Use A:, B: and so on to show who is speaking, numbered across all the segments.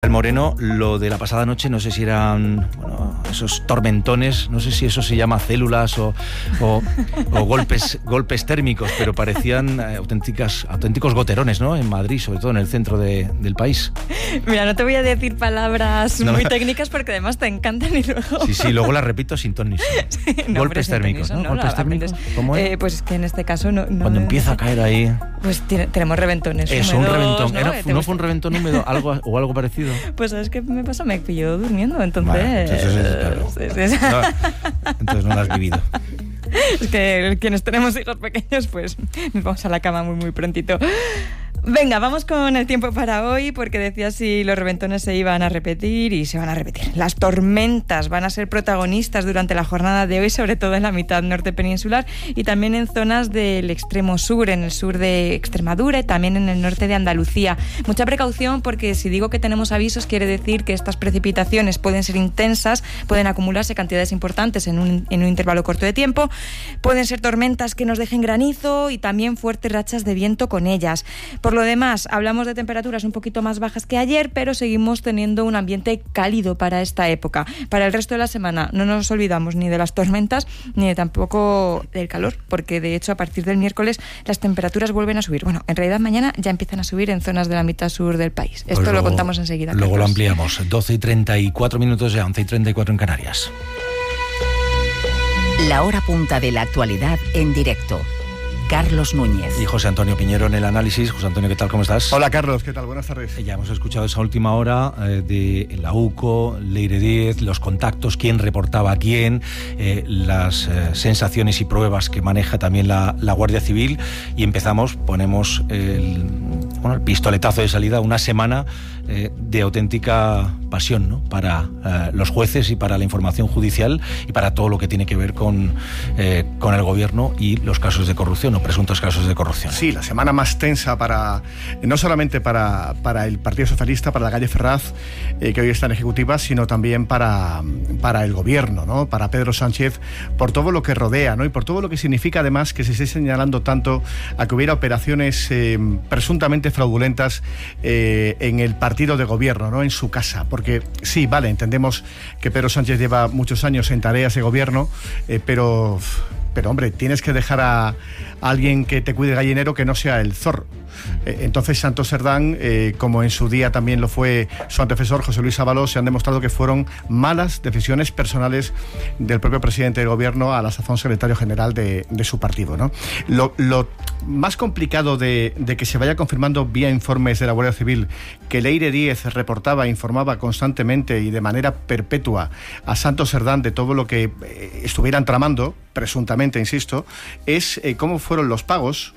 A: El Moreno, lo de la pasada noche, no sé si eran esos tormentones, no sé si eso se llama células o golpes térmicos, pero parecían auténticos goterones, ¿no? En Madrid, sobre todo en el centro del país.
B: Mira, no te voy a decir palabras muy técnicas porque además te encantan y luego...
A: Sí, luego las repito sin ton ni son.
B: Sí,
A: golpes térmicos, ¿no? ¿Golpes térmicos? ¿Cómo es?
B: Pues es que en este caso no...
A: Cuando empieza a caer ahí...
B: Pues tenemos reventones
A: húmedos.
B: Un
A: reventón. ¿No fue un reventón húmedo o algo parecido?
B: Pues ¿sabes qué me pasó? Me pilló durmiendo, entonces...
A: Vale, entonces no lo has vivido.
B: Es que quienes tenemos hijos pequeños, pues nos vamos a la cama muy prontito. Venga, vamos con el tiempo para hoy, porque decía si los reventones se iban a repetir y se van a repetir. Las tormentas van a ser protagonistas durante la jornada de hoy, sobre todo en la mitad norte peninsular y también en zonas del extremo sur, en el sur de Extremadura y también en el norte de Andalucía. Mucha precaución, porque si digo que tenemos avisos, quiere decir que estas precipitaciones pueden ser intensas, pueden acumularse cantidades importantes en un intervalo corto de tiempo, pueden ser tormentas que nos dejen granizo y también fuertes rachas de viento con ellas. Por lo demás, hablamos de temperaturas un poquito más bajas que ayer, pero seguimos teniendo un ambiente cálido para esta época. Para el resto de la semana no nos olvidamos ni de las tormentas ni tampoco del calor, porque de hecho a partir del miércoles las temperaturas vuelven a subir. Bueno, en realidad mañana ya empiezan a subir en zonas de la mitad sur del país. Esto pues lo contamos enseguida.
A: Luego lo ampliamos. 12:34 ya, 11:34 en Canarias.
C: La hora punta de la actualidad en directo. Carlos Núñez.
A: Y José Antonio Piñero en el análisis. José Antonio, ¿qué tal? ¿Cómo estás?
D: Hola, Carlos, ¿qué tal? Buenas tardes.
A: Ya hemos escuchado esa última hora de la UCO, Leire Díez, los contactos, quién reportaba a quién, las sensaciones y pruebas que maneja también la Guardia Civil, y ponemos el pistoletazo de salida, una semana de auténtica pasión, ¿no? Para los jueces y para la información judicial y para todo lo que tiene que ver con el gobierno y los casos de corrupción o presuntos casos de corrupción.
D: Sí, la semana más tensa no solamente para el Partido Socialista, para la calle Ferraz, que hoy está en ejecutiva, sino también para el gobierno, ¿no? Para Pedro Sánchez, por todo lo que rodea, ¿no? Y por todo lo que significa además que se esté señalando tanto a que hubiera operaciones presuntamente fraudulentas en el partido de gobierno, ¿no? En su casa, porque sí, vale, entendemos que Pedro Sánchez lleva muchos años en tareas de gobierno, pero hombre, tienes que dejar a alguien que te cuide el gallinero que no sea el zorro. Entonces Santos Cerdán, como en su día también lo fue su antecesor José Luis Ábalos, se han demostrado que fueron malas decisiones personales del propio presidente del gobierno, a la sazón secretario general de su partido, ¿no? Lo más complicado de que se vaya confirmando vía informes de la Guardia Civil que Leire Díez reportaba, informaba constantemente y de manera perpetua a Santos Cerdán de todo lo que estuvieran tramando, presuntamente, insisto, es cómo fueron los pagos,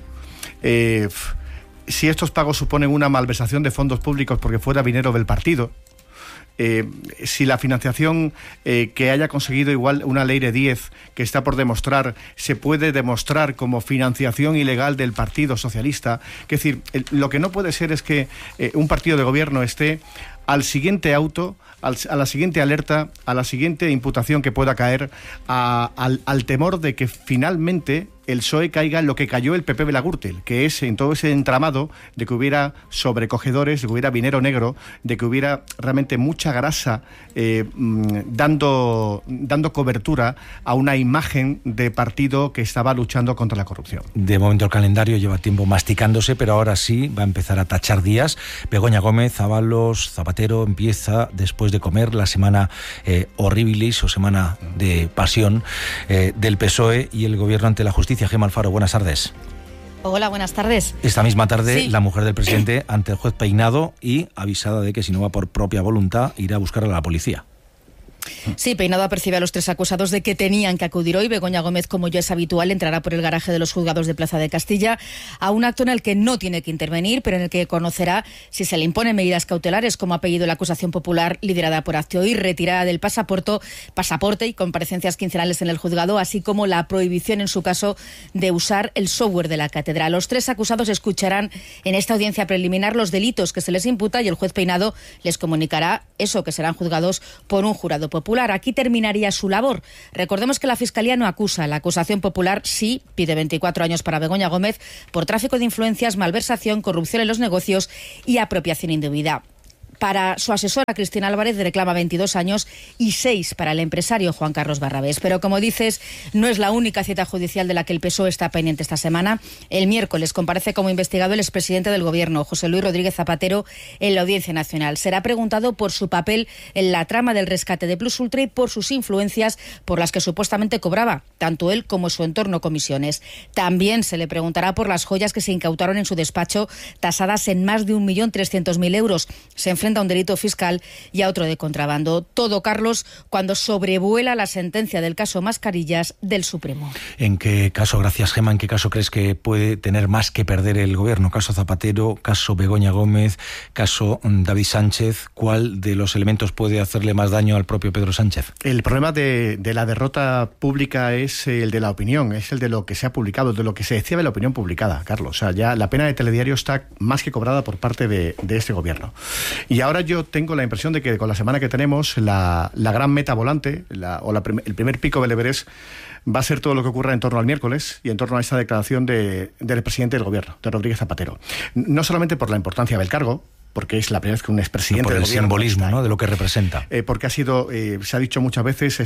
D: si estos pagos suponen una malversación de fondos públicos porque fuera dinero del partido, si la financiación que haya conseguido igual una Leire Díez, que está por demostrar, se puede demostrar como financiación ilegal del Partido Socialista. Es decir, lo que no puede ser es que un partido de gobierno esté al siguiente auto, a la siguiente alerta, a la siguiente imputación que pueda caer, al temor de que finalmente el PSOE caiga en lo que cayó el PP de la Gürtel, que es en todo ese entramado de que hubiera sobrecogedores, de que hubiera dinero negro, de que hubiera realmente mucha grasa dando cobertura a una imagen de partido que estaba luchando contra la corrupción.
A: De momento el calendario lleva tiempo masticándose, pero ahora sí va a empezar a tachar días. Begoña Gómez, Ábalos, Zapatero, empieza después de comer la semana horribilis o semana de pasión del PSOE y el gobierno ante la justicia. Gemma Alfaro, buenas tardes.
E: Hola, buenas tardes.
A: Esta misma tarde,
E: sí,
A: la mujer del presidente ante el juez Peinado y avisada de que si no va por propia voluntad irá a buscar a la policía.
E: Sí, Peinado apercibe a los tres acusados de que tenían que acudir hoy. Begoña Gómez, como ya es habitual, entrará por el garaje de los juzgados de Plaza de Castilla a un acto en el que no tiene que intervenir, pero en el que conocerá si se le imponen medidas cautelares, como ha pedido la acusación popular liderada por Hazte Oír, retirada del pasaporte y comparecencias quincenales en el juzgado, así como la prohibición, en su caso, de usar el software de la catedral. Los tres acusados escucharán en esta audiencia preliminar los delitos que se les imputa y el juez Peinado les comunicará eso, que serán juzgados por un jurado popular. Aquí terminaría su labor. Recordemos que la Fiscalía no acusa. La acusación popular sí pide 24 años para Begoña Gómez por tráfico de influencias, malversación, corrupción en los negocios y apropiación indebida. Para su asesora, Cristina Álvarez, reclama 22 años y 6 para el empresario Juan Carlos Barrabés. Pero, como dices, no es la única cita judicial de la que el PSOE está pendiente esta semana. El miércoles comparece como investigado el expresidente del Gobierno, José Luis Rodríguez Zapatero, en la Audiencia Nacional. Será preguntado por su papel en la trama del rescate de Plus Ultra y por sus influencias por las que supuestamente cobraba, tanto él como su entorno, comisiones. También se le preguntará por las joyas que se incautaron en su despacho, tasadas en más de 1.300.000 euros. Se enfrenta a un delito fiscal y a otro de contrabando. Todo, Carlos, cuando sobrevuela la sentencia del caso Mascarillas del Supremo.
A: ¿En qué caso, gracias Gemma, en qué caso crees que puede tener más que perder el Gobierno? ¿Caso Zapatero, caso Begoña Gómez, caso David Sánchez? ¿Cuál de los elementos puede hacerle más daño al propio Pedro Sánchez?
D: El problema de la derrota pública es el de la opinión, es el de lo que se ha publicado, de lo que se decía de la opinión publicada, Carlos. O sea, ya la pena de telediario está más que cobrada por parte de este Gobierno. Y ahora yo tengo la impresión de que con la semana que tenemos, la gran meta volante, el primer pico del Everest, va a ser todo lo que ocurra en torno al miércoles y en torno a esta declaración del presidente del Gobierno, de Rodríguez Zapatero. No solamente por la importancia del cargo, porque es la primera vez que un expresidente del Gobierno... Por el
A: simbolismo, ¿no?, de lo que representa.
D: Porque ha sido, se ha dicho muchas veces,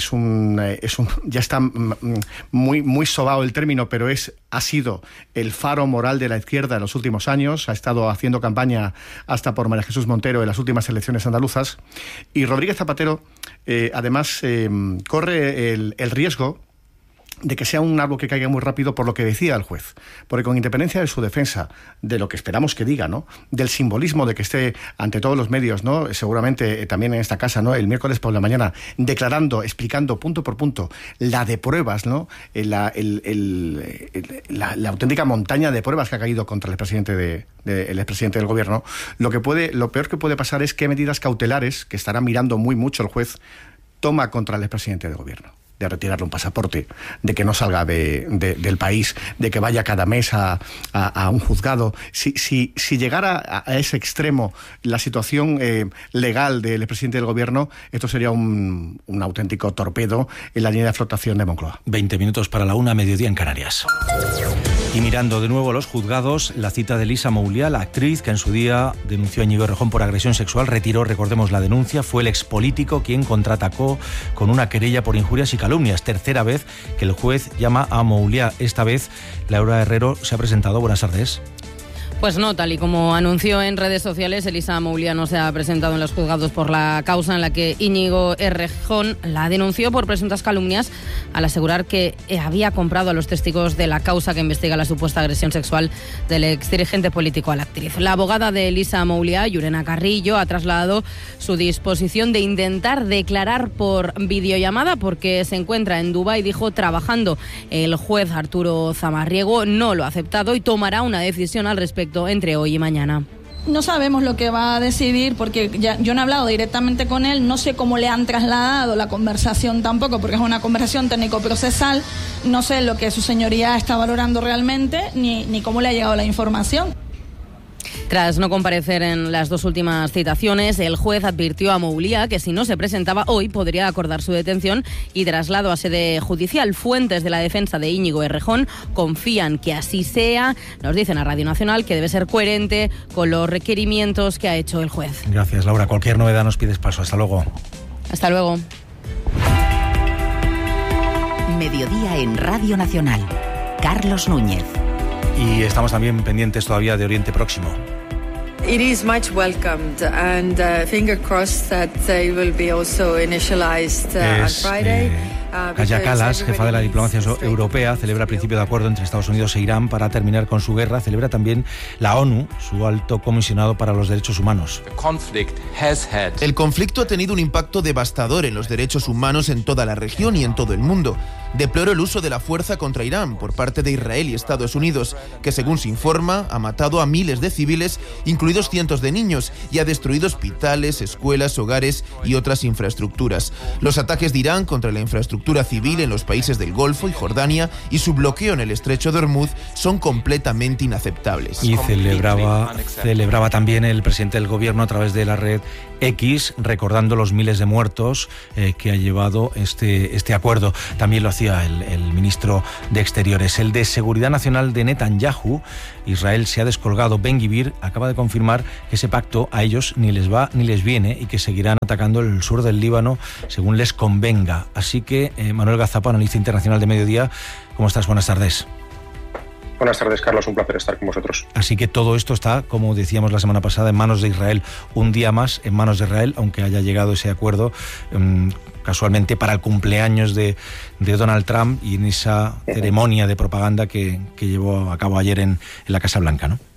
D: ya está muy sobado el término, pero ha sido el faro moral de la izquierda en los últimos años. Ha estado haciendo campaña hasta por María Jesús Montero en las últimas elecciones andaluzas. Y Rodríguez Zapatero, además, corre el riesgo de que sea un árbol que caiga muy rápido por lo que decía el juez. Porque con independencia de su defensa, de lo que esperamos que diga, ¿no?, del simbolismo de que esté ante todos los medios, ¿no?, seguramente también en esta casa, ¿no?, el miércoles por la mañana, declarando, explicando punto por punto la de pruebas, ¿no?, la auténtica montaña de pruebas que ha caído contra el expresidente del Gobierno, lo peor que puede pasar es que medidas cautelares, que estará mirando muy mucho el juez, toma contra el expresidente del Gobierno. De retirarle un pasaporte, de que no salga del país, de que vaya cada mes a un juzgado. Si llegara a ese extremo la situación legal del presidente del Gobierno, esto sería un auténtico torpedo en la línea de flotación de Moncloa.
A: 20 minutos para la 1, mediodía en Canarias. Y mirando de nuevo los juzgados, la cita de Elisa Mouliá, la actriz que en su día denunció a Íñigo Errejón por agresión sexual, retiró, recordemos, la denuncia. Fue el expolítico quien contraatacó con una querella por injurias y calumnias. Tercera vez que el juez llama a Mouliá. Esta vez, Laura Herrero se ha presentado. Buenas tardes.
F: Pues no, tal y como anunció en redes sociales, Elisa Mouliá no se ha presentado en los juzgados por la causa en la que Íñigo Errejón la denunció por presuntas calumnias al asegurar que había comprado a los testigos de la causa que investiga la supuesta agresión sexual del exdirigente político a la actriz. La abogada de Elisa Mouliá, Yurena Carrillo, ha trasladado su disposición de intentar declarar por videollamada porque se encuentra en Dubái, dijo, trabajando. El juez Arturo Zamarriego no lo ha aceptado y tomará una decisión al respecto entre hoy y mañana.
G: No sabemos lo que va a decidir porque yo no he hablado directamente con él, no sé cómo le han trasladado la conversación tampoco, porque es una conversación técnico-procesal, no sé lo que su señoría está valorando realmente ni cómo le ha llegado la información.
F: Tras no comparecer en las dos últimas citaciones, el juez advirtió a Mouliá que si no se presentaba hoy podría acordar su detención y traslado a sede judicial. Fuentes de la defensa de Íñigo Errejón confían que así sea. Nos dicen a Radio Nacional que debe ser coherente con los requerimientos que ha hecho el juez.
A: Gracias, Laura. Cualquier novedad nos pides paso. Hasta luego.
F: Hasta luego.
C: Mediodía en Radio Nacional. Carlos Núñez.
A: Y estamos también pendientes todavía de Oriente Próximo.
H: It is much welcomed and finger crossed that it will be also initialized on Friday.
A: Kaja Kallas, jefa de la diplomacia europea, celebra el principio de acuerdo entre Estados Unidos e Irán para terminar con su guerra. Celebra también la ONU, su alto comisionado para los derechos humanos.
I: El conflicto ha tenido un impacto devastador en los derechos humanos en toda la región y en todo el mundo. Deploro el uso de la fuerza contra Irán por parte de Israel y Estados Unidos, que según se informa, ha matado a miles de civiles, incluidos cientos de niños, y ha destruido hospitales, escuelas, hogares y otras infraestructuras. Los ataques de Irán contra la infraestructura infraestructura civil en los países del Golfo y Jordania y su bloqueo en el estrecho de Hormuz son completamente inaceptables.
A: Y celebraba también el presidente del gobierno a través de la red X, recordando los miles de muertos que ha llevado este acuerdo. También lo hacía el ministro de Exteriores. El de Seguridad Nacional de Netanyahu, Israel se ha descolgado. Ben-Gvir acaba de confirmar que ese pacto a ellos ni les va ni les viene y que seguirán atacando el sur del Líbano según les convenga. Así que, Manuel Gazapa, analista internacional de Mediodía, ¿cómo estás? Buenas tardes.
J: Buenas tardes, Carlos. Un placer estar con vosotros.
A: Así que todo esto está, como decíamos la semana pasada, en manos de Israel. Un día más en manos de Israel, aunque haya llegado ese acuerdo casualmente para el cumpleaños de Donald Trump y en esa ceremonia de propaganda que llevó a cabo ayer en la Casa Blanca, ¿no?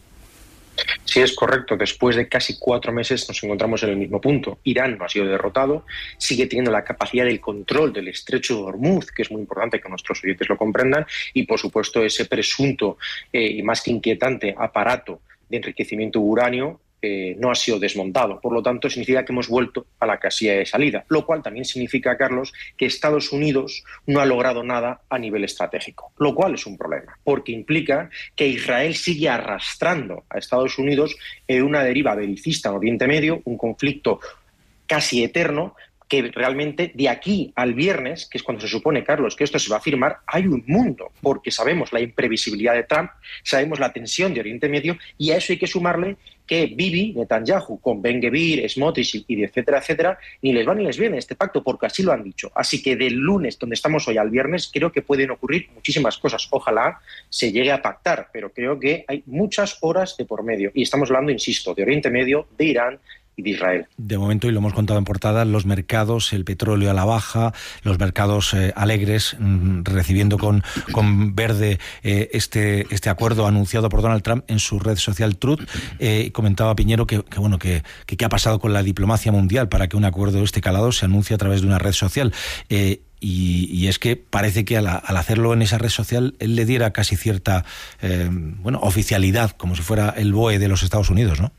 J: Sí, es correcto. Después de casi 4 meses nos encontramos en el mismo punto. Irán no ha sido derrotado, sigue teniendo la capacidad del control del estrecho de Hormuz, que es muy importante que nuestros oyentes lo comprendan, y por supuesto ese presunto y más que inquietante aparato de enriquecimiento de uranio no ha sido desmontado. Por lo tanto, significa que hemos vuelto a la casilla de salida, lo cual también significa, Carlos, que Estados Unidos no ha logrado nada a nivel estratégico, lo cual es un problema, porque implica que Israel sigue arrastrando a Estados Unidos en una deriva belicista en Oriente Medio, un conflicto casi eterno, que realmente de aquí al viernes, que es cuando se supone, Carlos, que esto se va a firmar, hay un mundo, porque sabemos la imprevisibilidad de Trump, sabemos la tensión de Oriente Medio, y a eso hay que sumarle que Bibi, Netanyahu, con Ben-Gvir, Smotrich y etcétera, etcétera, ni les va ni les viene este pacto, porque así lo han dicho. Así que del lunes, donde estamos hoy, al viernes, creo que pueden ocurrir muchísimas cosas. Ojalá se llegue a pactar, pero creo que hay muchas horas de por medio. Y estamos hablando, insisto, de Oriente Medio, de Irán y de Israel.
A: De momento, y lo hemos contado en portada, los mercados, el petróleo a la baja, los mercados alegres, recibiendo con verde este acuerdo anunciado por Donald Trump en su red social Truth. Comentaba Piñero que qué ha pasado con la diplomacia mundial para que un acuerdo de este calado se anuncie a través de una red social. Y es que parece que al hacerlo en esa red social él le diera casi cierta oficialidad, como si fuera el BOE de los Estados Unidos, ¿no?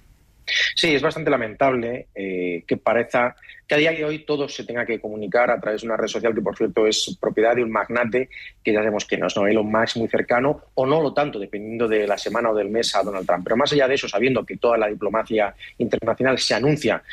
J: Sí, es bastante lamentable que parezca que a día de hoy todo se tenga que comunicar a través de una red social que, por cierto, es propiedad de un magnate que ya sabemos que no es, Elon Musk, muy cercano, o no lo tanto, dependiendo de la semana o del mes, a Donald Trump. Pero más allá de eso, sabiendo que toda la diplomacia internacional se anuncia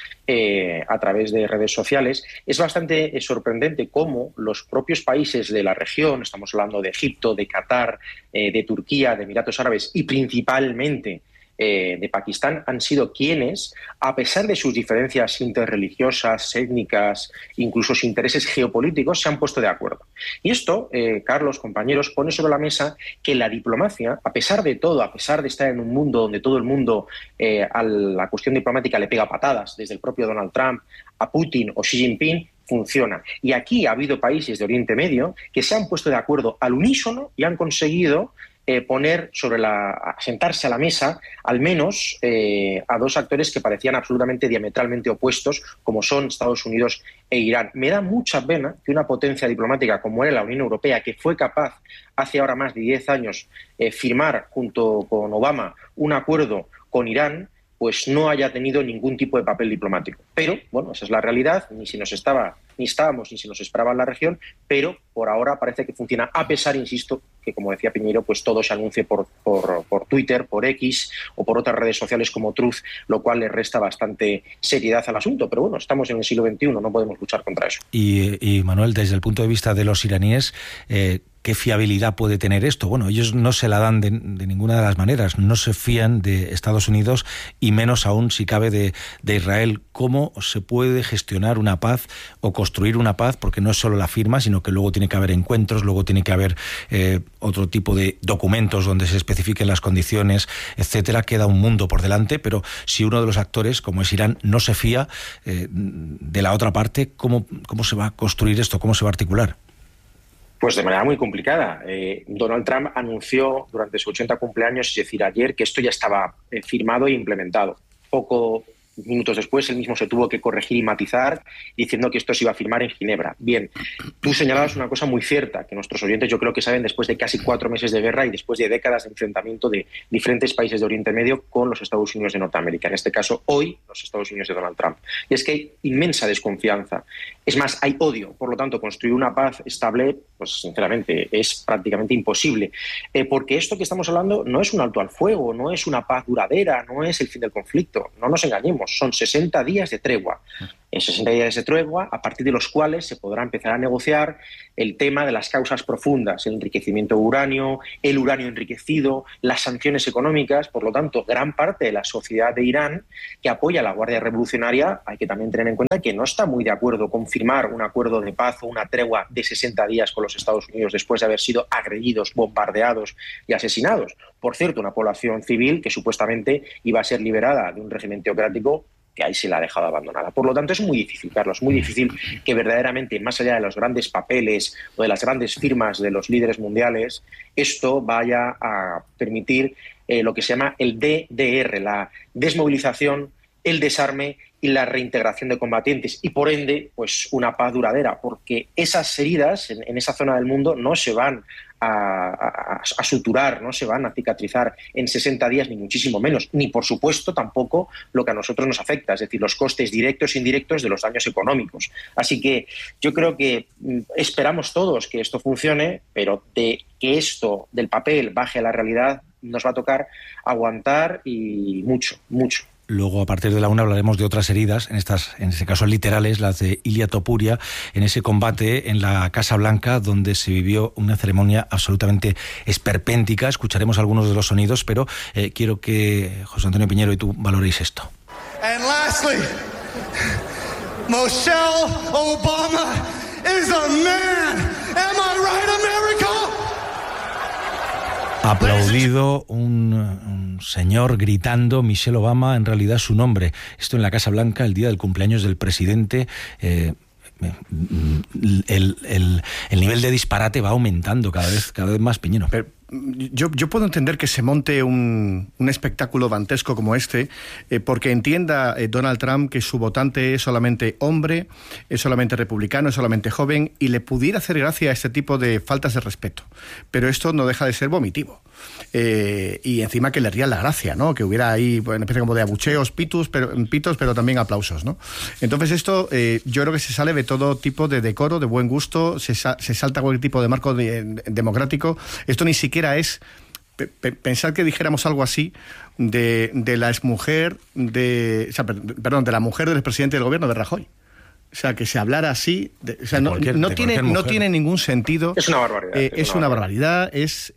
J: a través de redes sociales, es bastante sorprendente cómo los propios países de la región, estamos hablando de Egipto, de Qatar, de Turquía, de Emiratos Árabes y principalmente de Pakistán, han sido quienes, a pesar de sus diferencias interreligiosas, étnicas, incluso sus intereses geopolíticos, se han puesto de acuerdo. Y esto, Carlos, compañeros, pone sobre la mesa que la diplomacia, a pesar de todo, a pesar de estar en un mundo donde todo el mundo a la cuestión diplomática le pega patadas, desde el propio Donald Trump a Putin o Xi Jinping, funciona. Y aquí ha habido países de Oriente Medio que se han puesto de acuerdo al unísono y han conseguido poner sentarse a la mesa al menos a dos actores que parecían absolutamente diametralmente opuestos, como son Estados Unidos e Irán. Me da mucha pena que una potencia diplomática como era la Unión Europea, que fue capaz hace ahora más de 10 años firmar junto con Obama un acuerdo con Irán, pues no haya tenido ningún tipo de papel diplomático. Pero, bueno, esa es la realidad, ni se nos esperaba en la región, pero por ahora parece que funciona, a pesar, insisto, que como decía Piñero, pues todo se anuncie por Twitter, por X o por otras redes sociales como Truth, lo cual le resta bastante seriedad al asunto. Pero bueno, estamos en el siglo XXI, no podemos luchar contra eso.
A: Y Manuel, desde el punto de vista de los iraníes, ¿qué fiabilidad puede tener esto? Bueno, ellos no se la dan de ninguna de las maneras, no se fían de Estados Unidos y menos aún, si cabe, de Israel. ¿Cómo se puede gestionar una paz o construir una paz? Porque no es solo la firma, sino que luego tiene que haber encuentros, luego tiene que haber otro tipo de documentos donde se especifiquen las condiciones, etcétera. Queda un mundo por delante, pero si uno de los actores, como es Irán, no se fía de la otra parte, ¿cómo se va a construir esto? ¿Cómo se va a articular?
J: Pues de manera muy complicada. Donald Trump anunció durante su 80 cumpleaños, es decir, ayer, que esto ya estaba firmado e implementado. Poco minutos después él mismo se tuvo que corregir y matizar diciendo que esto se iba a firmar en Ginebra. Bien, tú señalabas una cosa muy cierta, que nuestros oyentes yo creo que saben después de casi 4 meses de guerra y después de décadas de enfrentamiento de diferentes países de Oriente Medio con los Estados Unidos de Norteamérica, en este caso hoy los Estados Unidos de Donald Trump. Y es que hay inmensa desconfianza, es más, hay odio, por lo tanto construir una paz estable, pues sinceramente es prácticamente imposible, porque esto que estamos hablando no es un alto al fuego, no es una paz duradera, no es el fin del conflicto, no nos engañemos, son 60 días de tregua. En 60 días de tregua, a partir de los cuales se podrá empezar a negociar el tema de las causas profundas, el enriquecimiento de uranio, el uranio enriquecido, las sanciones económicas. Por lo tanto, gran parte de la sociedad de Irán que apoya a la Guardia Revolucionaria, hay que también tener en cuenta que no está muy de acuerdo con firmar un acuerdo de paz o una tregua de 60 días con los Estados Unidos después de haber sido agredidos, bombardeados y asesinados. Por cierto, una población civil que supuestamente iba a ser liberada de un régimen teocrático que ahí se la ha dejado abandonada. Por lo tanto, es muy difícil, Carlos, muy difícil que verdaderamente, más allá de los grandes papeles o de las grandes firmas de los líderes mundiales, esto vaya a permitir lo que se llama el DDR, la desmovilización, el desarme y la reintegración de combatientes y, por ende, pues una paz duradera, porque esas heridas en esa zona del mundo no se van a suturar, no se van a cicatrizar en 60 días, ni muchísimo menos, ni por supuesto tampoco lo que a nosotros nos afecta, es decir, los costes directos e indirectos de los daños económicos. Así que yo creo que esperamos todos que esto funcione, pero de que esto del papel baje a la realidad nos va a tocar aguantar y mucho, mucho.
A: Luego, a partir de la 1, hablaremos de otras heridas, en este caso literales, las de Ilia Topuria, en ese combate en la Casa Blanca, donde se vivió una ceremonia absolutamente esperpéntica. Escucharemos algunos de los sonidos, pero quiero que José Antonio Piñero y tú valoréis esto.
K: And lastly, Michelle Obama is a man. Am I right, America?
A: Aplaudido un señor gritando Michelle Obama, en realidad su nombre. Esto en la Casa Blanca, el día del cumpleaños del presidente. El nivel de disparate va aumentando cada vez más, Piñero.
D: Pero yo puedo entender que se monte un espectáculo dantesco como este, porque entienda Donald Trump que su votante es solamente hombre, es solamente republicano, es solamente joven, y le pudiera hacer gracia a este tipo de faltas de respeto. Pero esto no deja de ser vomitivo. Y encima que le rían la gracia, ¿no? Que hubiera ahí una especie como de abucheos, pitos, pero también aplausos, ¿no? Entonces esto yo creo que se sale de todo tipo de decoro, de buen gusto, se salta cualquier tipo de marco democrático. Esto ni siquiera es pensar que dijéramos algo así de la exmujer de la mujer del presidente del gobierno, de Rajoy. O sea, que se hablara así, no tiene ningún sentido.
J: Es una barbaridad.
D: Es una barbaridad, es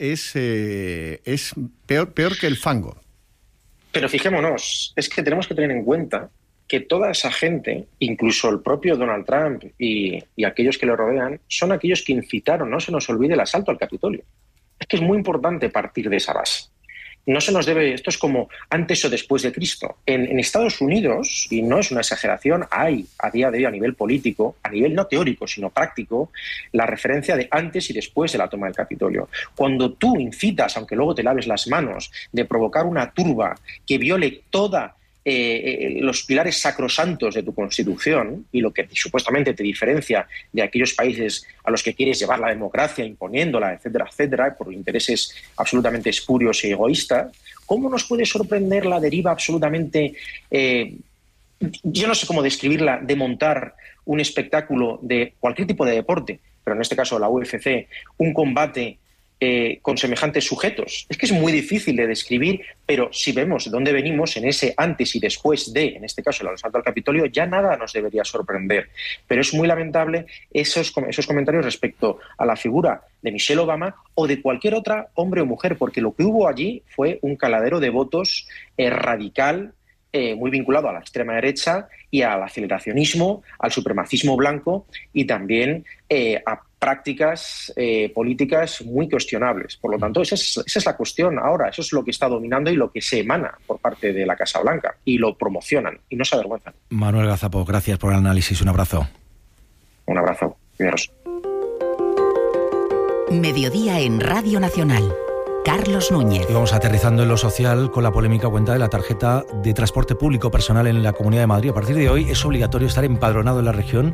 D: peor que el fango.
J: Pero fijémonos, es que tenemos que tener en cuenta que toda esa gente, incluso el propio Donald Trump y aquellos que lo rodean, son aquellos que incitaron, no se nos olvide, el asalto al Capitolio. Es que es muy importante partir de esa base. No se nos debe, esto es como antes o después de Cristo. En Estados Unidos, y no es una exageración, hay a día de hoy a nivel político, a nivel no teórico, sino práctico, la referencia de antes y después de la toma del Capitolio. Cuando tú incitas, aunque luego te laves las manos, de provocar una turba que viole toda los pilares sacrosantos de tu Constitución y lo que supuestamente te diferencia de aquellos países a los que quieres llevar la democracia, imponiéndola, etcétera, etcétera, por intereses absolutamente espurios y egoístas, ¿cómo nos puede sorprender la deriva absolutamente, yo no sé cómo describirla, de montar un espectáculo de cualquier tipo de deporte, pero en este caso la UFC, un combate con semejantes sujetos? Es que es muy difícil de describir, pero si vemos de dónde venimos en ese antes y después de, en este caso, el asalto al Capitolio, ya nada nos debería sorprender. Pero es muy lamentable esos comentarios respecto a la figura de Michelle Obama o de cualquier otra hombre o mujer, porque lo que hubo allí fue un caladero de votos radical, muy vinculado a la extrema derecha y al aceleracionismo, al supremacismo blanco y también a prácticas políticas muy cuestionables. Por lo tanto, esa es la cuestión ahora. Eso es lo que está dominando y lo que se emana por parte de la Casa Blanca. Y lo promocionan y no se avergüenzan.
A: Manuel Gazapo, gracias por el análisis. Un abrazo.
J: Un abrazo. Cuidaros.
C: Mediodía en Radio Nacional. Carlos Núñez.
A: Y vamos aterrizando en lo social con la polémica cuenta de la tarjeta de transporte público personal en la Comunidad de Madrid. A partir de hoy es obligatorio estar empadronado en la región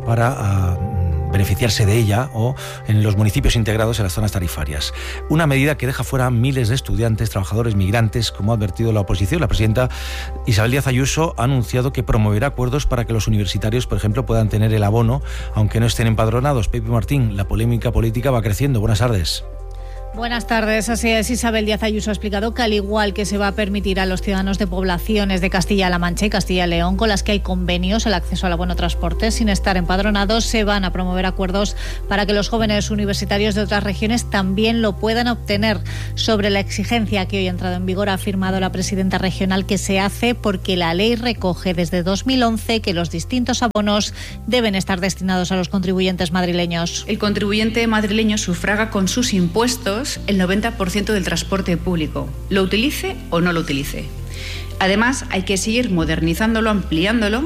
A: para beneficiarse de ella o en los municipios integrados en las zonas tarifarias. Una medida que deja fuera a miles de estudiantes, trabajadores, migrantes, como ha advertido la oposición. La presidenta Isabel Díaz Ayuso ha anunciado que promoverá acuerdos para que los universitarios, por ejemplo, puedan tener el abono, aunque no estén empadronados. Pepe Martín, la polémica política va creciendo. Buenas tardes.
E: Buenas tardes. Así es, Isabel Díaz Ayuso ha explicado que al igual que se va a permitir a los ciudadanos de poblaciones de Castilla-La Mancha y Castilla y León con las que hay convenios el acceso al abono transporte sin estar empadronados, se van a promover acuerdos para que los jóvenes universitarios de otras regiones también lo puedan obtener. Sobre la exigencia que hoy ha entrado en vigor, ha afirmado la presidenta regional que se hace porque la ley recoge desde 2011 que los distintos abonos deben estar destinados a los contribuyentes madrileños.
L: El contribuyente madrileño sufraga con sus impuestos el 90% del transporte público, lo utilice o no lo utilice. Además, hay que seguir modernizándolo, ampliándolo,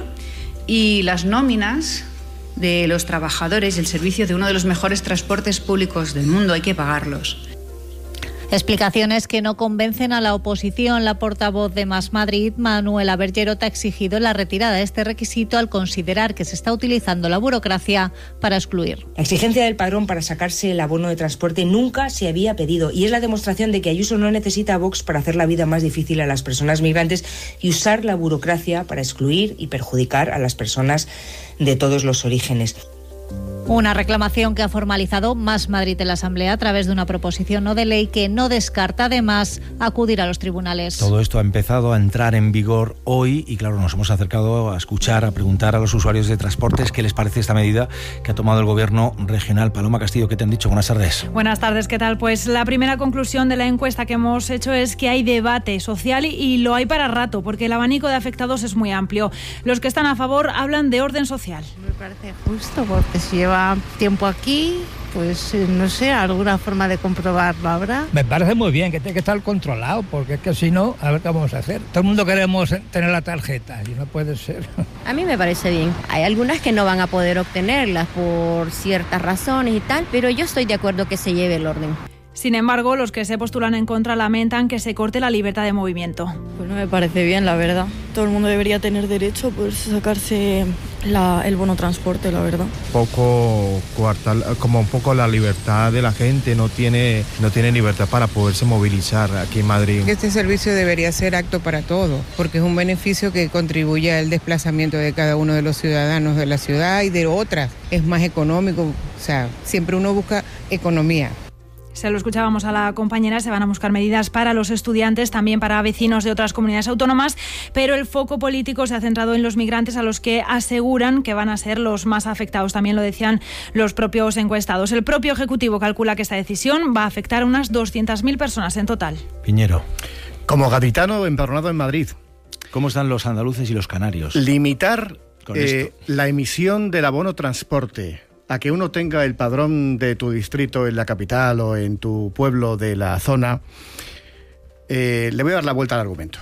L: y las nóminas de los trabajadores y el servicio de uno de los mejores transportes públicos del mundo hay que pagarlos.
E: Explicaciones que no convencen a la oposición. La portavoz de Más Madrid, Manuela Bergerot, ha exigido la retirada de este requisito al considerar que se está utilizando la burocracia para excluir.
M: La exigencia del padrón para sacarse el abono de transporte nunca se había pedido y es la demostración de que Ayuso no necesita a Vox para hacer la vida más difícil a las personas migrantes y usar la burocracia para excluir y perjudicar a las personas de todos los orígenes.
E: Una reclamación que ha formalizado Más Madrid en la Asamblea a través de una proposición no de ley que no descarta además acudir a los tribunales.
A: Todo esto ha empezado a entrar en vigor hoy y claro, nos hemos acercado a escuchar, a preguntar a los usuarios de transportes qué les parece esta medida que ha tomado el gobierno regional. Paloma Castillo, ¿qué te han dicho? Buenas tardes.
N: Buenas tardes, ¿qué tal? Pues la primera conclusión de la encuesta que hemos hecho es que hay debate social y lo hay para rato, porque el abanico de afectados es muy amplio. Los que están a favor hablan de orden social.
O: Me parece justo porque si lleva tiempo aquí, pues no sé, alguna forma de comprobarlo habrá.
P: Me parece muy bien que tiene que estar controlado, porque es que si no, a ver qué vamos a hacer. Todo el mundo queremos tener la tarjeta y no puede ser.
Q: A mí me parece bien. Hay algunas que no van a poder obtenerlas por ciertas razones y tal, pero yo estoy de acuerdo que se lleve el orden.
N: Sin embargo, los que se postulan en contra lamentan que se corte la libertad de movimiento.
R: Pues no me parece bien, la verdad. Todo el mundo debería tener derecho a poder sacarse el bono transporte, la verdad.
S: Poco coartar, como un poco la libertad de la gente, no tiene libertad para poderse movilizar aquí en Madrid.
T: Este servicio debería ser apto para todos, porque es un beneficio que contribuye al desplazamiento de cada uno de los ciudadanos de la ciudad y de otras. Es más económico, o sea, siempre uno busca economía.
N: Se lo escuchábamos a la compañera, se van a buscar medidas para los estudiantes, también para vecinos de otras comunidades autónomas, pero el foco político se ha centrado en los migrantes, a los que aseguran que van a ser los más afectados. También lo decían los propios encuestados. El propio Ejecutivo calcula que esta decisión va a afectar a unas 200.000 personas en total.
A: Piñero.
D: Como gaditano empadronado en Madrid.
A: ¿Cómo están los andaluces y los canarios?
D: Limitar la emisión del abono transporte a que uno tenga el padrón de tu distrito en la capital o en tu pueblo de la zona, le voy a dar la vuelta al argumento.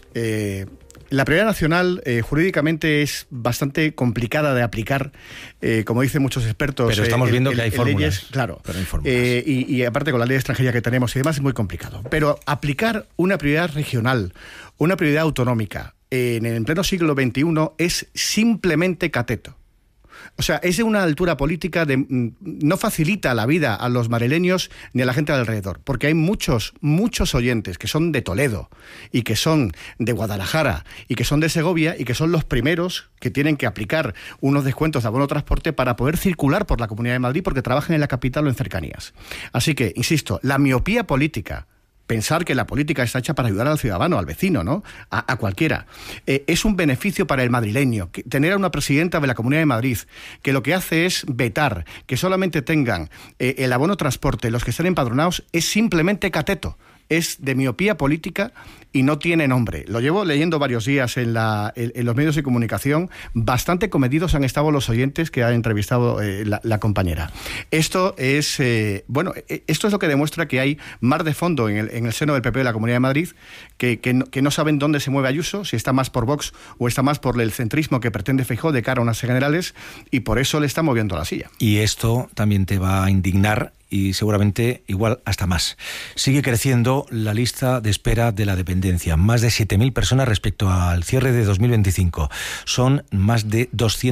D: La prioridad nacional jurídicamente es bastante complicada de aplicar, como dicen muchos expertos.
A: Pero estamos viendo que hay fórmulas.
D: Leyes, claro.
A: Pero hay fórmulas.
D: Y aparte con la ley de extranjería que tenemos y demás es muy complicado. Pero aplicar una prioridad regional, una prioridad autonómica en pleno siglo XXI es simplemente cateto. O sea, es de una altura política no facilita la vida a los madrileños ni a la gente de alrededor, porque hay muchos oyentes que son de Toledo y que son de Guadalajara y que son de Segovia y que son los primeros que tienen que aplicar unos descuentos de abono transporte para poder circular por la Comunidad de Madrid porque trabajan en la capital o en cercanías. Así que, insisto, la miopía política, pensar que la política está hecha para ayudar al ciudadano, al vecino, ¿no? A cualquiera. Es un beneficio para el madrileño. Tener a una presidenta de la Comunidad de Madrid que lo que hace es vetar que solamente tengan el abono transporte los que estén empadronados es simplemente cateto. Es de miopía política y no tiene nombre. Lo llevo leyendo varios días en los medios de comunicación. Bastante comedidos han estado los oyentes que ha entrevistado la compañera. Esto es esto es lo que demuestra que hay mar de fondo en el seno del PP de la Comunidad de Madrid, que no saben dónde se mueve Ayuso, si está más por Vox o está más por el centrismo que pretende Feijóo de cara a unas generales, y por eso le está moviendo la silla.
A: Y esto también te va a indignar y seguramente igual hasta más. Sigue creciendo la lista de espera de la dependencia. Más de 7.000 personas respecto al cierre de 2025. Son más de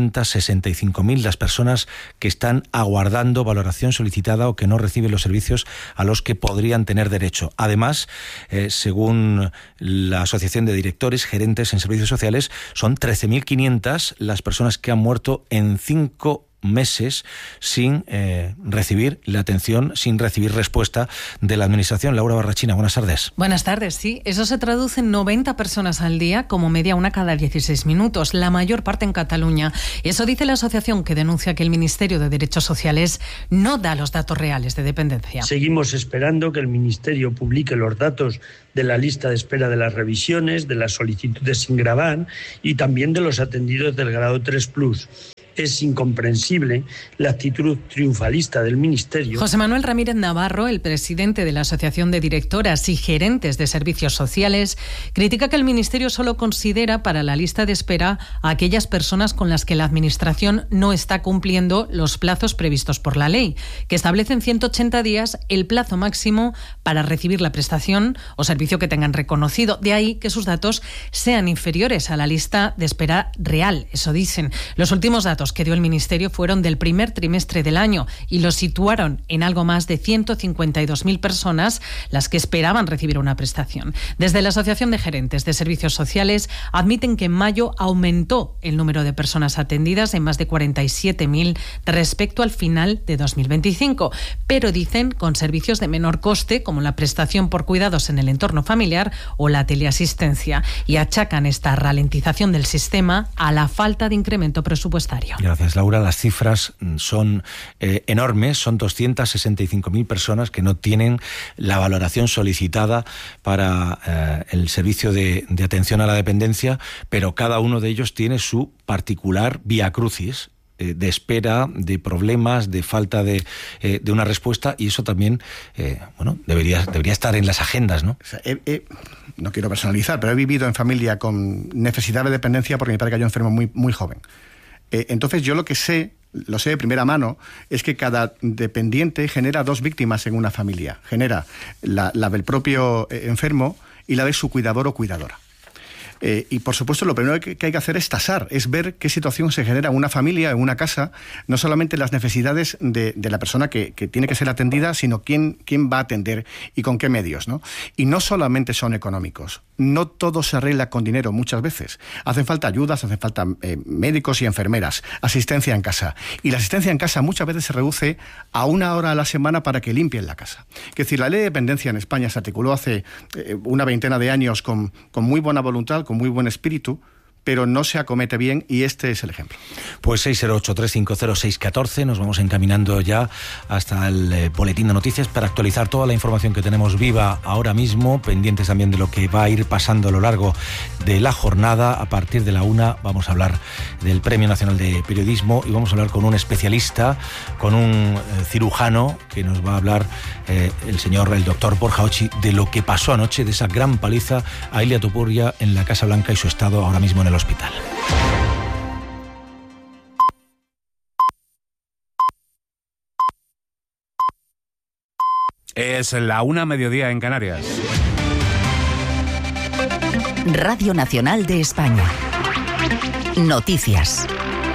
A: 265.000 las personas que están aguardando valoración solicitada o que no reciben los servicios a los que podrían tener derecho. Además, según la Asociación de Directores, Gerentes en Servicios Sociales, son 13.500 las personas que han muerto en 5 meses sin recibir la atención, sin recibir respuesta de la Administración. Laura Barrachina, buenas tardes.
U: Buenas tardes, sí. Eso se traduce en 90 personas al día, como media una cada 16 minutos, la mayor parte en Cataluña. Eso dice la asociación, que denuncia que el Ministerio de Derechos Sociales no da los datos reales de dependencia.
V: Seguimos esperando que el Ministerio publique los datos de la lista de espera de las revisiones, de las solicitudes sin gravar y también de los atendidos del grado 3+. Es incomprensible la actitud triunfalista del Ministerio.
U: José Manuel Ramírez Navarro, el presidente de la Asociación de Directoras y Gerentes de Servicios Sociales, critica que el Ministerio solo considera para la lista de espera a aquellas personas con las que la Administración no está cumpliendo los plazos previstos por la ley, que establece en 180 días el plazo máximo para recibir la prestación o servicio que tengan reconocido. De ahí que sus datos sean inferiores a la lista de espera real, eso dicen. Los últimos datos que dio el Ministerio fueron del primer trimestre del año y los situaron en algo más de 152.000 personas las que esperaban recibir una prestación. Desde la Asociación de Gerentes de Servicios Sociales admiten que en mayo aumentó el número de personas atendidas en más de 47.000 respecto al final de 2025, pero dicen con servicios de menor coste como la prestación por cuidados en el entorno familiar o la teleasistencia, y achacan esta ralentización del sistema a la falta de incremento presupuestario.
A: Gracias, Laura. Las cifras son enormes. Son 265.000 personas que no tienen la valoración solicitada para el servicio de atención a la dependencia, pero cada uno de ellos tiene su particular vía crucis de espera, de problemas, de falta de una respuesta, y eso también debería estar en las agendas, ¿no?
D: O sea, no quiero personalizar, pero he vivido en familia con necesidad de dependencia porque mi padre cayó enfermo muy, muy joven. Entonces yo lo sé de primera mano, es que cada dependiente genera 2 víctimas en una familia. Genera la del propio enfermo y la de su cuidador o cuidadora. Y por supuesto lo primero que hay que hacer es tasar, es ver qué situación se genera en una familia, en una casa, no solamente las necesidades de la persona que tiene que ser atendida, sino quién va a atender y con qué medios, ¿no? Y no solamente son económicos, no todo se arregla con dinero muchas veces. Hacen falta ayudas, hacen falta médicos y enfermeras, asistencia en casa. Y la asistencia en casa muchas veces se reduce a 1 hora a la semana para que limpien la casa. Es decir, la ley de dependencia en España se articuló hace una veintena de años con muy buena voluntad, con muy buen espíritu, pero no se acomete bien, y este es el ejemplo.
A: Pues 608-350-614, nos vamos encaminando ya hasta el boletín de noticias para actualizar toda la información que tenemos viva ahora mismo, pendientes también de lo que va a ir pasando a lo largo de la jornada. A partir de la 1 vamos a hablar del Premio Nacional de Periodismo y vamos a hablar con un especialista, con un cirujano que nos va a hablar el doctor Borja Ochi, de lo que pasó anoche, de esa gran paliza a Ilia Topuria en la Casa Blanca y su estado ahora mismo en el hospital.
W: Es la 1:00 mediodía en Canarias.
C: Radio Nacional de España. Noticias.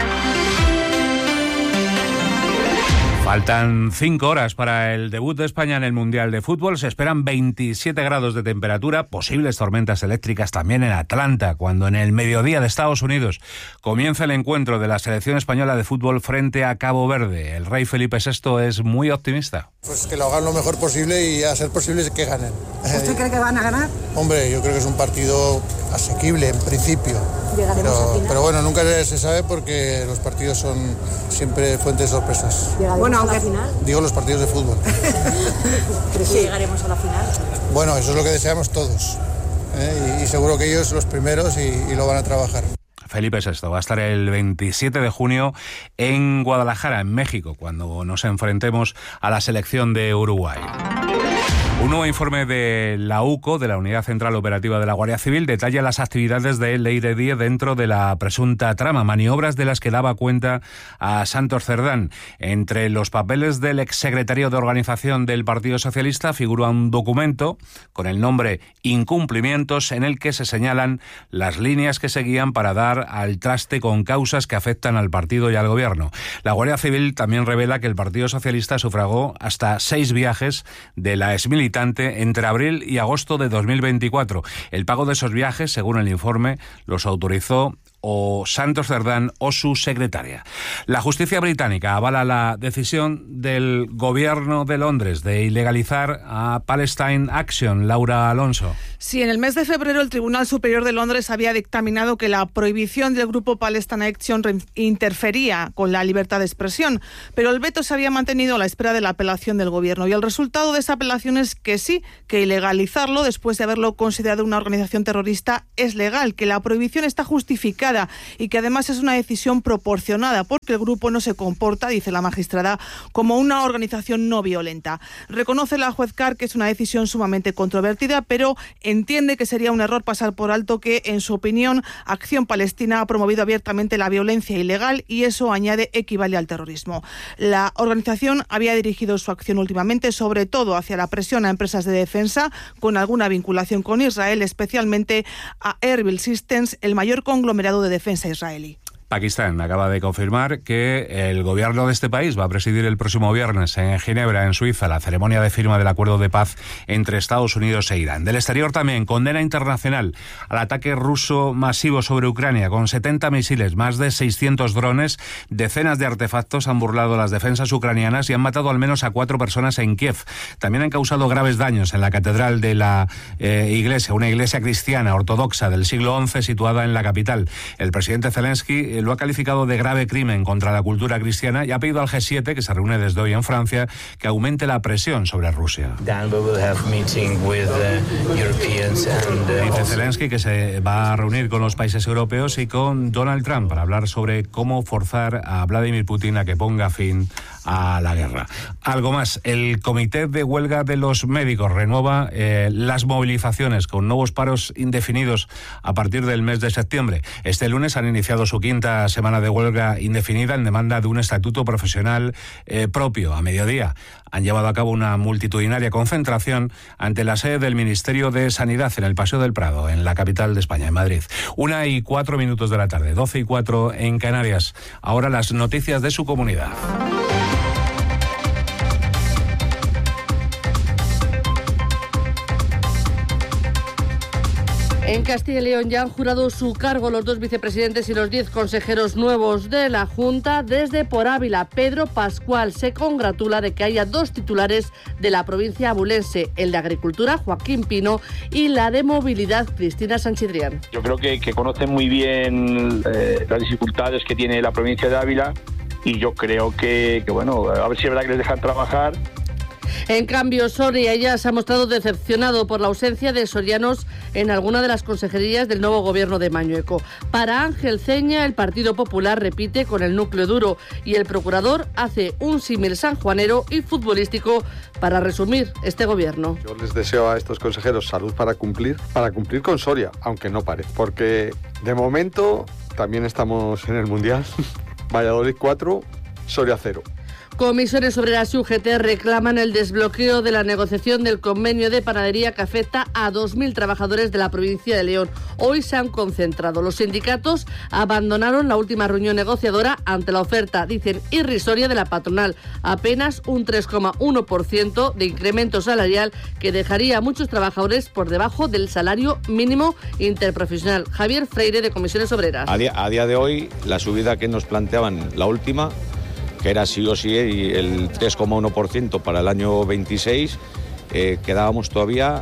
W: Faltan 5 horas para el debut de España en el Mundial de Fútbol. Se esperan 27 grados de temperatura, posibles tormentas eléctricas también en Atlanta, cuando en el mediodía de Estados Unidos comienza el encuentro de la selección española de fútbol frente a Cabo Verde. El rey Felipe VI es muy optimista.
X: Pues que lo hagan lo mejor posible y a ser posible que ganen.
Y: ¿Usted cree que van a ganar?
X: Hombre, yo creo que es un partido asequible en principio. Pero bueno, nunca se sabe porque los partidos son siempre fuentes de sorpresas.
Y: Bueno, aunque al final.
X: Digo los partidos de fútbol.
Y: ¿Crees que llegaremos a la final?
X: Bueno, eso es lo que deseamos todos. Y seguro que ellos los primeros y lo van a trabajar.
W: Felipe VI va a estar el 27 de junio en Guadalajara, en México, cuando nos enfrentemos a la selección de Uruguay. Un nuevo informe de la UCO, de la Unidad Central Operativa de la Guardia Civil, detalla las actividades de Leire Díez dentro de la presunta trama, maniobras de las que daba cuenta a Santos Cerdán. Entre los papeles del exsecretario de Organización del Partido Socialista figura un documento con el nombre Incumplimientos, en el que se señalan las líneas que seguían para dar al traste con causas que afectan al partido y al gobierno. La Guardia Civil también revela que el Partido Socialista sufragó hasta 6 viajes de la exmilitante entre abril y agosto de 2024. El pago de esos viajes, según el informe, los autorizó o Santos Cerdán o su secretaria. La justicia británica avala la decisión del gobierno de Londres de ilegalizar a Palestine Action. Laura Alonso.
B: Sí, en el mes de febrero el Tribunal Superior de Londres había dictaminado que la prohibición del grupo Palestine Action interfería con la libertad de expresión, pero el veto se había mantenido a la espera de la apelación del gobierno, y el resultado de esa apelación es que sí, que ilegalizarlo después de haberlo considerado una organización terrorista es legal, que la prohibición está justificada y que además es una decisión proporcionada porque el grupo no se comporta, dice la magistrada, como una organización no violenta. Reconoce la juez Carr que es una decisión sumamente controvertida, pero entiende que sería un error pasar por alto que, en su opinión, Acción Palestina ha promovido abiertamente la violencia ilegal y eso, añade, equivale al terrorismo. La organización había dirigido su acción últimamente sobre todo hacia la presión a empresas de defensa con alguna vinculación con Israel, especialmente a Erbil Systems, el mayor conglomerado de defensa israelí.
W: Pakistán acaba de confirmar que el gobierno de este país va a presidir el próximo viernes en Ginebra, en Suiza, la ceremonia de firma del acuerdo de paz entre Estados Unidos e Irán. Del exterior también, condena internacional al ataque ruso masivo sobre Ucrania, con 70 misiles, más de 600 drones, decenas de artefactos han burlado las defensas ucranianas y han matado al menos a 4 personas en Kiev. También han causado graves daños en la catedral de la iglesia, una iglesia cristiana ortodoxa del siglo XI situada en la capital. El presidente Zelensky lo ha calificado de grave crimen contra la cultura cristiana y ha pedido al G7, que se reúne desde hoy en Francia, que aumente la presión sobre Rusia. Dice Zelensky que se va a reunir con los países europeos y con Donald Trump para hablar sobre cómo forzar a Vladimir Putin a que ponga fin a la guerra. Algo más, el Comité de Huelga de los Médicos renueva las movilizaciones con nuevos paros indefinidos a partir del mes de septiembre. Este lunes han iniciado su 5ª semana de huelga indefinida en demanda de un estatuto profesional propio. A mediodía han llevado a cabo una multitudinaria concentración ante la sede del Ministerio de Sanidad en el Paseo del Prado, en la capital de España, en Madrid. 1:04 de la tarde, 12:04 en Canarias. Ahora las noticias de su comunidad.
F: En Castilla y León ya han jurado su cargo los 2 vicepresidentes y los 10 consejeros nuevos de la Junta. Desde Por Ávila, Pedro Pascual se congratula de que haya 2 titulares de la provincia abulense, el de Agricultura, Joaquín Pino, y la de Movilidad, Cristina Sanchidrián.
G: Yo creo que conocen muy bien las dificultades que tiene la provincia de Ávila y yo creo que bueno, a ver si es verdad que les dejan trabajar.
F: En cambio, Soria ya se ha mostrado decepcionado por la ausencia de sorianos en alguna de las consejerías del nuevo gobierno de Mañueco. Para Ángel Ceña, el Partido Popular repite con el núcleo duro y el procurador hace un símil sanjuanero y futbolístico para resumir este gobierno.
H: Yo les deseo a estos consejeros salud para cumplir con Soria, aunque no pare, porque de momento también estamos en el Mundial. Valladolid 4, Soria 0.
F: Comisiones Obreras y UGT reclaman el desbloqueo de la negociación del convenio de panadería que afecta a 2.000 trabajadores de la provincia de León. Hoy se han concentrado. Los sindicatos abandonaron la última reunión negociadora ante la oferta, dicen, irrisoria de la patronal. Apenas un 3,1% de incremento salarial que dejaría a muchos trabajadores por debajo del salario mínimo interprofesional. Javier Freire, de Comisiones Obreras.
I: A día de hoy, la subida que nos planteaban, la última, que era sí o sí el 3,1% para el año 26, quedábamos todavía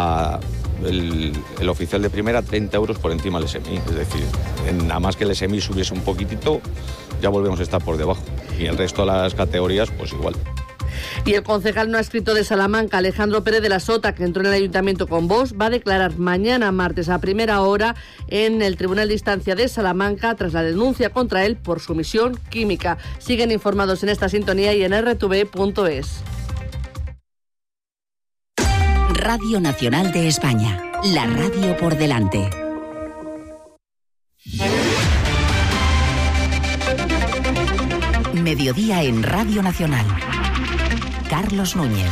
I: el oficial de primera 30 euros por encima del SMI. Es decir, nada más que el SMI subiese un poquitito, ya volvemos a estar por debajo. Y el resto de las categorías, pues igual.
F: Y el concejal no adscrito de Salamanca, Alejandro Pérez de la Sota, que entró en el ayuntamiento con Vox, va a declarar mañana martes a primera hora en el Tribunal de Instancia de Salamanca tras la denuncia contra él por sumisión química. Siguen informados en esta sintonía y en rtv.es.
C: Radio Nacional de España, la radio por delante. Mediodía en Radio Nacional. Carlos Núñez.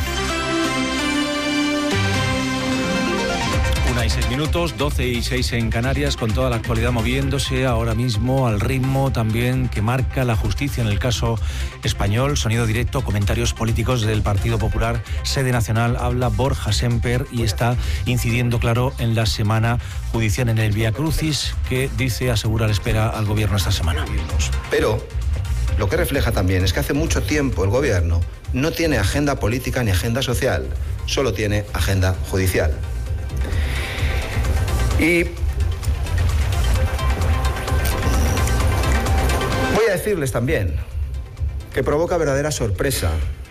A: 1:06, 12:06 en Canarias, con toda la actualidad moviéndose ahora mismo al ritmo también que marca la justicia en el caso español. Sonido directo, comentarios políticos del Partido Popular, sede nacional. Habla Borja Semper y está incidiendo, claro, en la semana judicial, en el Vía Crucis, que dice asegurar espera al gobierno esta semana.
E: Pero lo que refleja también es que hace mucho tiempo el gobierno no tiene agenda política ni agenda social, solo tiene agenda judicial. Y voy a decirles también que provoca verdadera sorpresa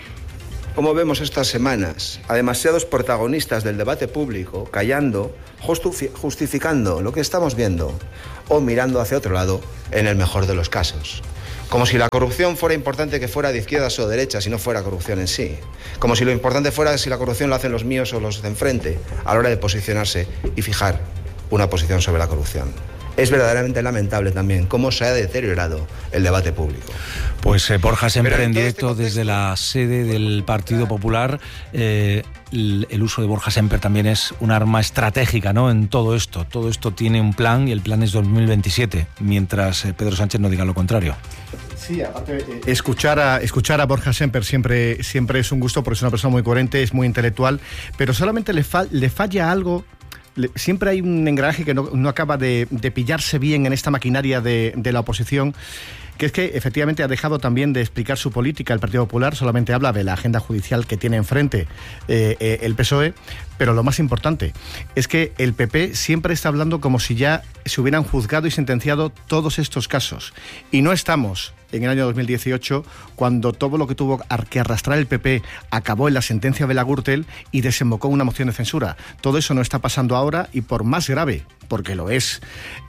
E: cómo vemos estas semanas a demasiados protagonistas del debate público callando, justificando lo que estamos viendo o mirando hacia otro lado en el mejor de los casos. Como si la corrupción fuera importante que fuera de izquierdas o derechas y no fuera corrupción en sí. Como si lo importante fuera si la corrupción la hacen los míos o los de enfrente a la hora de posicionarse y fijar una posición sobre la corrupción. Es verdaderamente lamentable también cómo se ha deteriorado el debate público.
A: Pues Borja Semper en directo desde la sede del Partido Popular. El uso de Borja Semper también es un arma estratégica, ¿no?, en todo esto. Todo esto tiene un plan y el plan es 2027, mientras Pedro Sánchez no diga lo contrario.
D: Sí, aparte, escuchar a Borja Semper siempre es un gusto, porque es una persona muy coherente, es muy intelectual, pero solamente le falla algo. Siempre hay un engranaje que no acaba de pillarse bien en esta maquinaria de la oposición, que es que efectivamente ha dejado también de explicar su política el Partido Popular, solamente habla de la agenda judicial que tiene enfrente el PSOE, pero lo más importante es que el PP siempre está hablando como si ya se hubieran juzgado y sentenciado todos estos casos, y no estamos en el año 2018, cuando todo lo que tuvo que arrastrar el PP acabó en la sentencia de la Gürtel y desembocó en una moción de censura. Todo eso no está pasando ahora, y por más grave, porque lo es,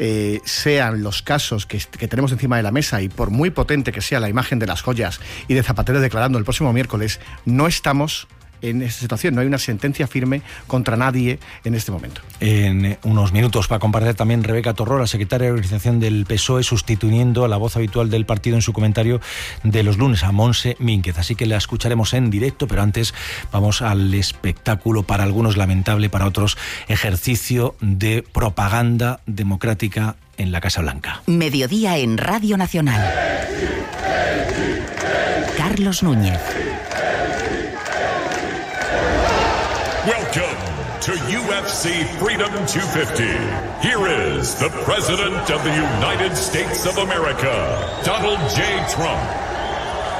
D: sean los casos que tenemos encima de la mesa, y por muy potente que sea la imagen de las joyas y de Zapatero declarando el próximo miércoles, no estamos en esta situación, no hay una sentencia firme contra nadie en este momento.
A: En unos minutos va a compartir también Rebeca Torró, la secretaria de organización del PSOE, sustituyendo a la voz habitual del partido en su comentario de los lunes, a Montse Mínguez. Así que la escucharemos en directo, pero antes vamos al espectáculo, para algunos lamentable, para otros ejercicio de propaganda democrática en la Casa Blanca.
C: Mediodía en Radio Nacional. Carlos Núñez.
J: Welcome to UFC Freedom 250. Here is the President of the United States of America, Donald J. Trump.